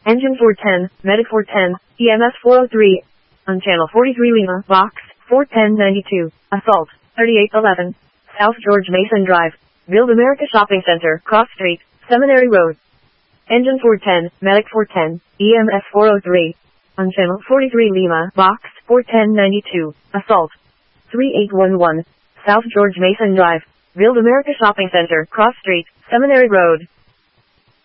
Engine 410, Medic 410, EMS 403. On Channel 43 Lima, Box 41092. Assault 3811. South George Mason Drive. Build America Shopping Center, Cross Street, Seminary Road. Engine 410, Medic 410, EMS 403. On Channel 43 Lima, Box 41092. Assault 3811. South George Mason Drive. Build America Shopping Center, Cross Street, Seminary Road.